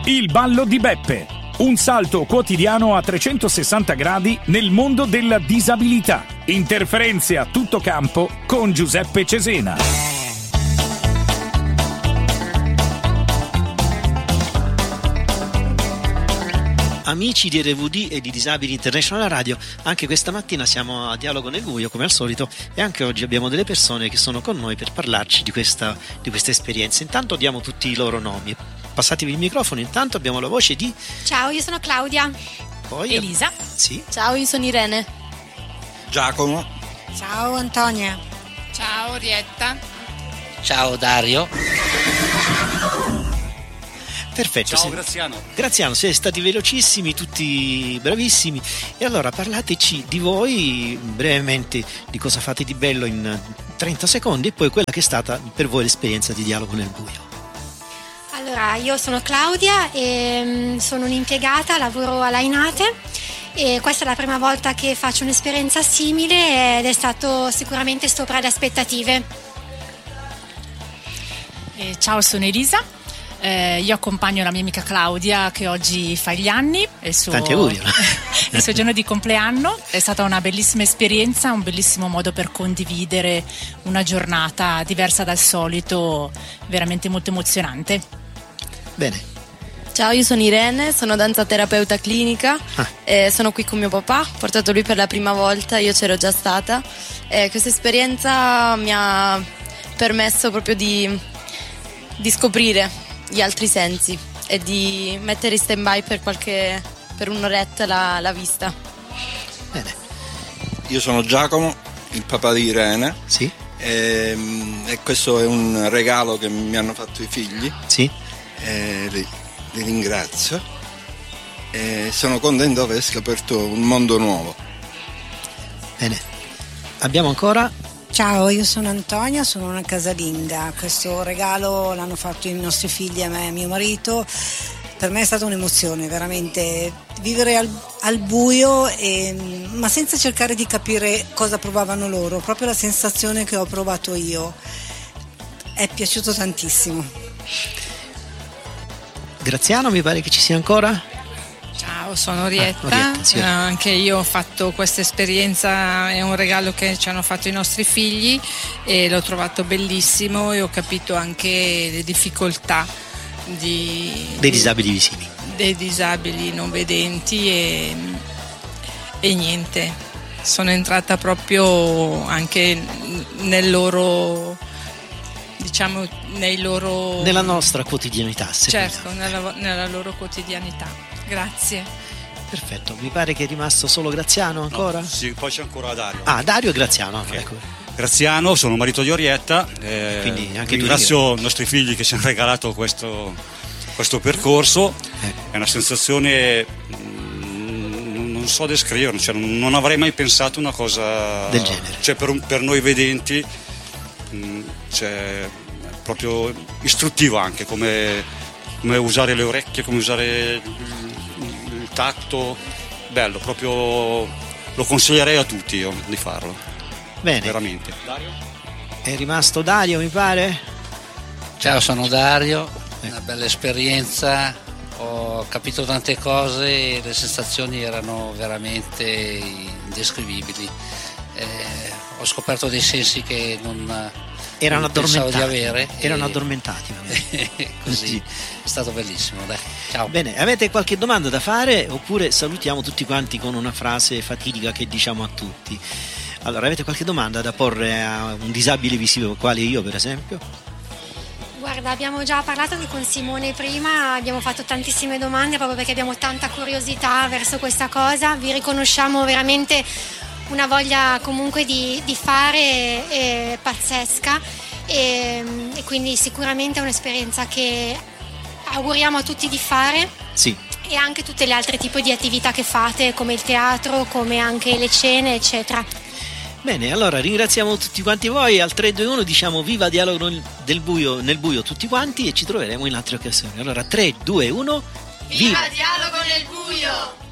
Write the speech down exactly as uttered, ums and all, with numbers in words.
Il ballo di Beppe. Un salto quotidiano a trecentosessanta gradi nel mondo della disabilità. Interferenze a tutto campo con Giuseppe Cesena. Amici di R V D e di Disabili International Radio, anche questa mattina siamo a Dialogo nel Buio come al solito e anche oggi abbiamo delle persone che sono con noi per parlarci di questa, di questa esperienza. Intanto diamo tutti i loro nomi. Passatevi il microfono, intanto abbiamo la voce di... Ciao, io sono Claudia. Poi Elisa. Sì. Ciao, io sono Irene. Giacomo. Ciao Antonia. Ciao Orietta. Ciao Dario. Perfetto. Ciao se... Graziano. Graziano, siete stati velocissimi, tutti bravissimi. E allora parlateci di voi brevemente, di cosa fate di bello in trenta secondi e poi quella che è stata per voi l'esperienza di Dialogo nel Buio. Allora, io sono Claudia e sono un'impiegata, lavoro alla Inate e questa è la prima volta che faccio un'esperienza simile ed è stato sicuramente sopra le aspettative. Eh, ciao, sono Elisa. Eh, io accompagno la mia amica Claudia che oggi fa gli anni, è il suo, tanti auguri. il suo giorno di compleanno. È stata una bellissima esperienza, un bellissimo modo per condividere una giornata diversa dal solito, veramente molto emozionante. Bene. Ciao, io sono Irene, sono danzaterapeuta clinica, ah. e sono qui con mio papà, ho portato lui per la prima volta, io c'ero già stata e questa esperienza mi ha permesso proprio di, di scoprire gli altri sensi e di mettere in stand by per qualche per un'oretta la, la vista. Bene. Io sono Giacomo, il papà di Irene. Sì. E, e questo è un regalo che mi hanno fatto i figli. Sì. E li, li ringrazio e sono contento di aver scoperto un mondo nuovo. Bene. Abbiamo ancora... Ciao, io sono Antonia, sono una casalinga. Questo regalo l'hanno fatto i nostri figli a me e a mio marito. Per me è stata un'emozione, veramente vivere al, al buio, e, ma senza cercare di capire cosa provavano loro, proprio la sensazione che ho provato io. È piaciuto tantissimo. Graziano, mi pare che ci sia ancora? Ciao, sono Orietta, ah, Orietta sì. eh, anche io ho fatto questa esperienza, è un regalo che ci hanno fatto i nostri figli e l'ho trovato bellissimo e ho capito anche le difficoltà di, dei disabili visivi, dei disabili non vedenti e, e niente, sono entrata proprio anche nel loro, diciamo, nei loro... nella nostra quotidianità, certo, nella, nella loro quotidianità. Grazie. Perfetto, mi pare che è rimasto solo Graziano ancora? No, sì, poi c'è ancora Dario. Ah, Dario e Graziano, okay. Ecco. Graziano, sono marito di Orietta, eh, quindi anche ringrazio i nostri figli che ci hanno regalato questo, questo percorso, eh. È una sensazione, mh, non so descrivere, cioè, non avrei mai pensato una cosa del genere. Cioè, per, un, per noi vedenti, mh, cioè, proprio istruttivo anche, come, come usare le orecchie, come usare il, il tatto, bello, proprio lo consiglierei a tutti io di farlo. Bene. Veramente. Dario? È rimasto Dario, mi pare? Ciao, sono Dario, una bella esperienza, ho capito tante cose e le sensazioni erano veramente indescrivibili. Eh, ho scoperto dei sensi che non erano pensavo addormentati. di avere. Erano e... addormentati. Così è stato bellissimo. Dai. Ciao. Bene, avete qualche domanda da fare oppure salutiamo tutti quanti con una frase fatidica che diciamo a tutti? Allora, avete qualche domanda da porre a un disabile visivo quale io, per esempio? Guarda, abbiamo già parlato anche con Simone prima, abbiamo fatto tantissime domande proprio perché abbiamo tanta curiosità verso questa cosa, vi riconosciamo veramente una voglia comunque di, di fare eh, pazzesca e, e quindi sicuramente è un'esperienza che auguriamo a tutti di fare. Sì. E anche tutte le altre tipi di attività che fate, come il teatro, come anche le cene, eccetera. Bene, allora ringraziamo tutti quanti voi. Al tre due uno diciamo viva Dialogo del buio, nel buio tutti quanti e ci troveremo in altre occasioni. Allora tre due uno viva, viva Dialogo nel buio!